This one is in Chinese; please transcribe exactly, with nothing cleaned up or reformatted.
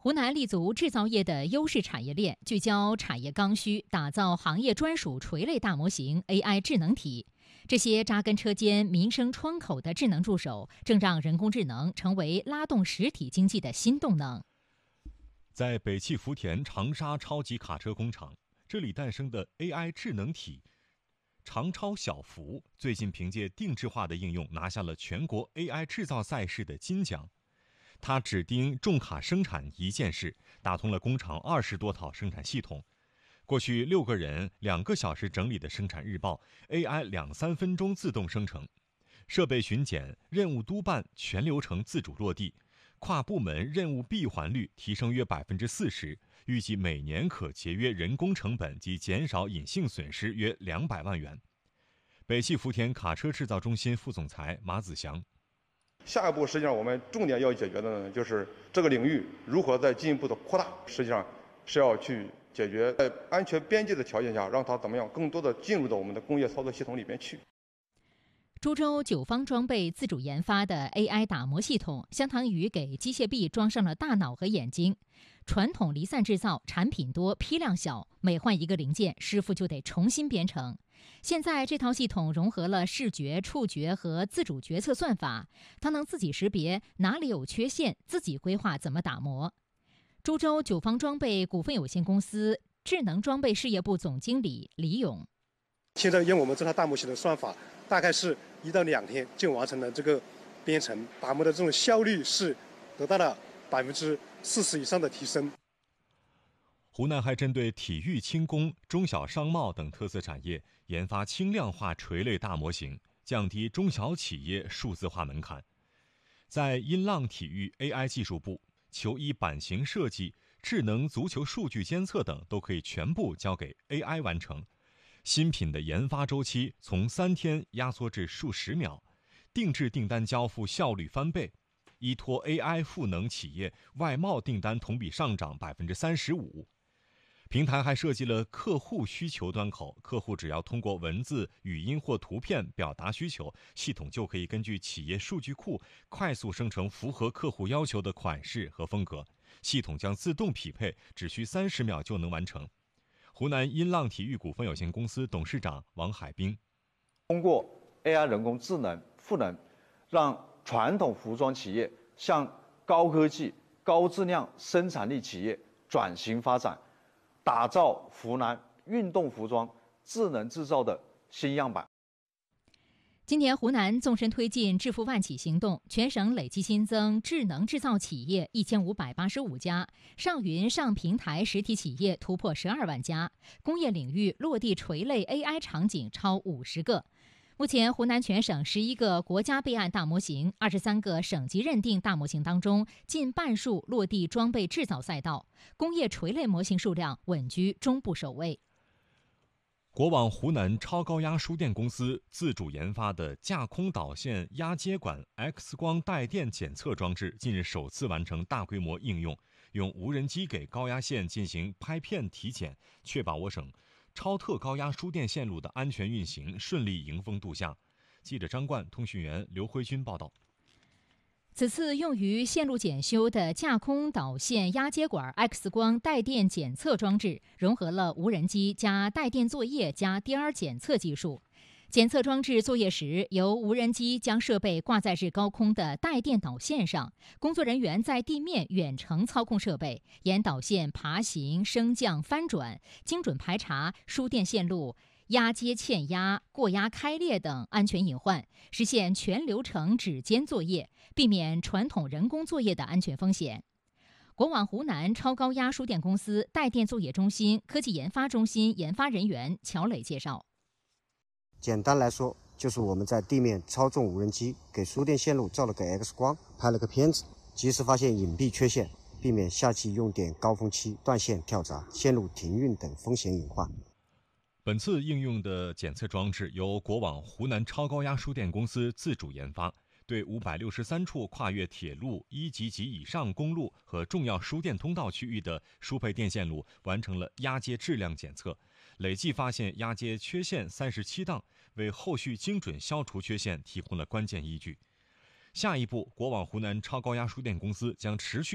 湖南立足制造业的优势产业链，聚焦产业刚需，打造行业专属垂类大模型 A I 智能体。这些扎根车间、民生窗口的智能助手，正让人工智能成为拉动实体经济的新动能。 在北汽福田长沙超级卡车工厂，这里诞生的 A I 智能体长超小福，最近凭借定制化的应用，拿下了全国 A I 制造赛事的金奖。它指定重卡生产一件事，打通了工厂二十多套生产系统。过去六个人两个小时整理的生产日报 ，A I 两三分钟自动生成。设备巡检、任务督办全流程自主落地，跨部门任务闭环率提升约百分之四十，预计每年可节约人工成本及减少隐性损失约两百万元。北汽福田卡车制造中心副总裁马子祥。 下一步，实际上我们重点要解决的呢，就是这个领域如何再进一步的扩大。实际上是要去解决在安全边界的条件下，让它怎么样更多的进入到我们的工业操作系统里面去。 株洲九方装备自主研发的 A I 打磨系统，相当于给机械臂装上了大脑和眼睛。传统离散制造，产品多，批量小，每换一个零件，师傅就得重新编程。现在这套系统融合了视觉、触觉和自主决策算法，它能自己识别哪里有缺陷，自己规划怎么打磨。株洲九方装备股份有限公司智能装备事业部总经理李勇。 现在用我们这套大模型的算法，大概是一到两天就完成了这个编程，打磨的这种效率是得到了百分之四十以上的提升。 湖南还针对体育、轻工、中小商贸等特色产业研发轻量化垂类大模型，降低中小企业数字化门槛。在音浪体育 A I 技术部，球衣版型设计、智能足球数据监测等都可以全部交给 A I 完成。新品的研发周期从三天压缩至数十秒，定制订单交付效率翻倍。依托 A I 赋能企业外贸订单同比上涨百分之三十五。平台还设计了客户需求端口，客户只要通过文字、语音或图片表达需求，系统就可以根据企业数据库快速生成符合客户要求的款式和风格，系统将自动匹配，只需三十秒就能完成。湖南音浪体育股份有限公司董事长王海兵： 通过 A I 人工智能赋能，让传统服装企业向高科技、高质量生产力企业转型发展，打造湖南运动服装智能制造的新样板。 今年湖南纵深推进致富万企行动，全省累计新增智能制造企业一千五百八十五家，上云上平台实体企业突破十二万家，工业领域落地垂类 A I 场景超五十个。目前，湖南全省十一个国家备案大模型、二十三个省级认定大模型当中，近半数落地装备制造赛道，工业垂类模型数量稳居中部首位。 国网湖南超高压输电公司自主研发的架空导线压接管 X 光带电检测装置近日首次完成大规模应用，用无人机给高压线进行拍片体检，确保我省超特高压输电线路的安全运行顺利迎峰度夏。记者张冠、通讯员刘辉军报道。 此次用于线路检修的架空导线压接管 X 光带电检测装置，融合了无人机加带电作业加 D R 检测技术。检测装置作业时，由无人机将设备挂在至高空的带电导线上，工作人员在地面远程操控设备，沿导线爬行、升降、翻转，精准排查输电线路压接欠压、过压开裂等安全隐患，实现全流程指尖作业，避免传统人工作业的安全风险。国网湖南超高压输电公司带电作业中心科技研发中心研发人员乔磊介绍： 简单来说，就是我们在地面操纵无人机，给输电线路照了个 X 光，拍了个片子，及时发现隐蔽缺陷，避免下期用电高峰期断线跳闸、线路停运等风险隐患。 本次应用的检测装置由国网湖南超高压输电公司自主研发，对五百六十三处跨越铁路、一级及以上公路和重要输电通道区域的输配电线路完成了压接质量检测，累计发现压接缺陷三十七档，为后续精准消除缺陷提供了关键依据。下一步，国网湖南超高压输电公司将持续